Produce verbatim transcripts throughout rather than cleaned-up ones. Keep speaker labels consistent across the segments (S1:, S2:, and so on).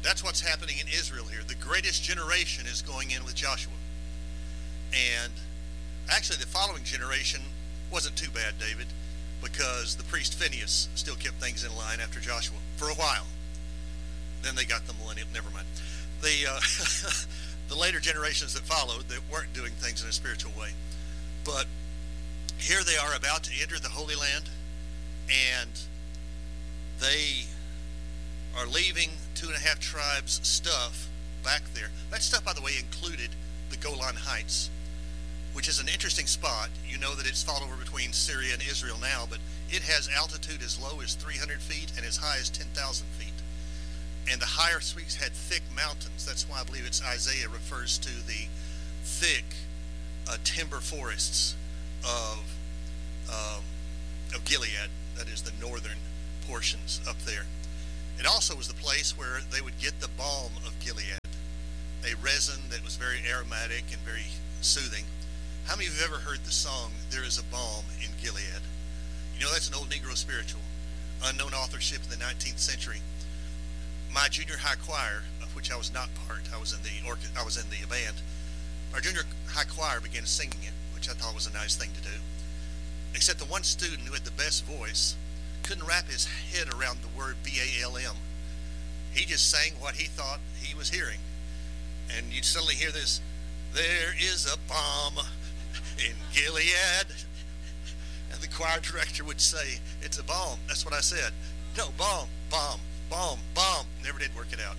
S1: that's what's happening in Israel here. The greatest generation is going in with Joshua. And actually the following generation wasn't too bad, David, because the priest Phineas still kept things in line after Joshua for a while. Then they got the millennium. Never mind. The uh, the later generations that followed that weren't doing things in a spiritual way. But here they are about to enter the Holy Land, and they are leaving two and a half tribes' stuff back there. That stuff, by the way, included the Golan Heights, which is an interesting spot. You know that it's fought over between Syria and Israel now, but it has altitude as low as three hundred feet and as high as ten thousand feet. And the higher peaks had thick mountains. That's why I believe it's Isaiah refers to the thick uh, timber forests of um, of Gilead. That is the northern portions up there. It also was the place where they would get the balm of Gilead, a resin that was very aromatic and very soothing. How many of you have ever heard the song, "There is a Balm in Gilead"? You know, that's an old Negro spiritual, unknown authorship in the nineteenth century. My junior high choir, of which I was not part, I was in the orchestra, I was in the band. Our junior high choir began singing it, which I thought was a nice thing to do. Except the one student who had the best voice couldn't wrap his head around the word B A L M. He just sang what he thought he was hearing. And you'd suddenly hear this, "There is a balm in Gilead." And the choir director would say, "It's a balm." That's what I said. No, balm, balm, balm, balm. Never did work it out.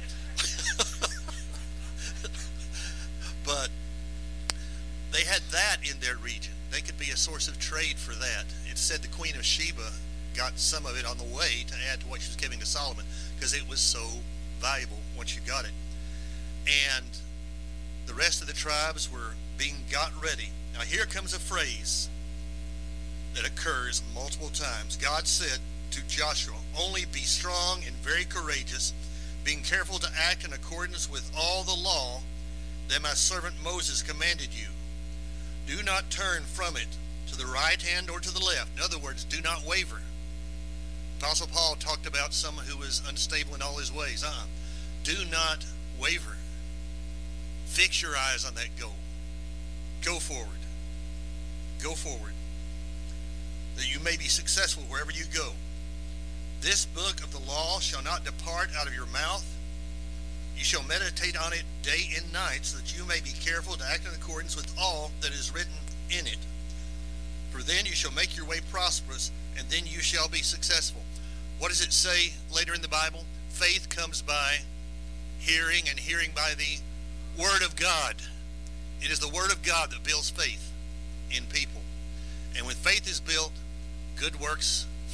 S1: But they had that in their region. They could be a source of trade for that. It said the Queen of Sheba got some of it on the way to add to what she was giving to Solomon, because it was so valuable once you got it. And the rest of the tribes were being got ready. Now here comes a phrase that occurs multiple times. God said to Joshua, "Only be strong and very courageous, being careful to act in accordance with all the law that my servant Moses commanded you. Do not turn from it to the right hand or to the left." In other words, do not waver. Apostle Paul talked about someone who was unstable in all his ways. Uh-uh. Do not waver. Fix your eyes on that goal. Go forward. Go forward, that you may be successful wherever you go. This book of the law shall not depart out of your mouth. You shall meditate on it day and night, so that you may be careful to act in accordance with all that is written in it. For then you shall make your way prosperous, and then you shall be successful. What does it say later in the Bible? Faith comes by hearing, and hearing by the Word of God. It is the Word of God that builds faith in people. And when faith is built, good works